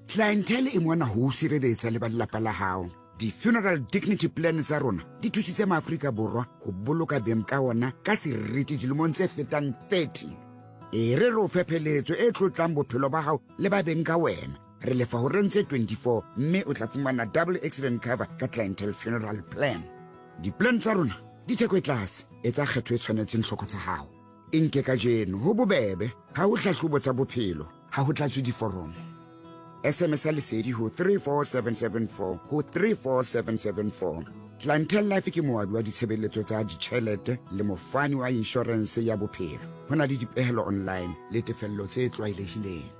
Clientele e mona ho sireletsa le ba lelapa la hao. Di-funeral dignity plan tsa rona di thusitse maAfrika Borwa ho boloka beng ka ona ka seriti dilemong tse fetang 30. Re re o fepheletso e tlotlang bophelo ba hao le ba beng ka wena. Re lefa ho rentse 24 mme o tla fumana double accident cover ka clientele funeral plan. Di-plan tsa rona di theko e tlase, etsa kgetho e tshwanetseng hloko tsa hao. Inke ka jeno ho bobebe, ha ho hlahlobo tsa bophelo, ha ho tlatswe diforomo. SMS lesedi ho 34774 ho 34774. Clientele Life ke moabi wa ditshebeletso tsa ditjhelete le mofani wa insurance ya bophelo. Hona le dipehelo online le tefello tse tlwaelehileng.